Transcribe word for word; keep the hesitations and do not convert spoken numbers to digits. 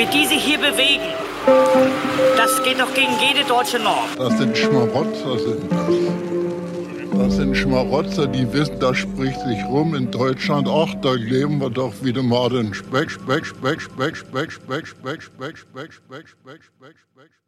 wie die sich hier bewegen, das geht doch gegen jede deutsche Norm. Das sind Schmarotzer, sind das. Das sind Schmarotzer, die wissen, das spricht sich rum in Deutschland. Ach, da leben wir doch wieder mal den Speck, Speck, Speck, Speck, Speck, Speck, Speck, Speck, Speck, Speck, Speck, Speck, Speck.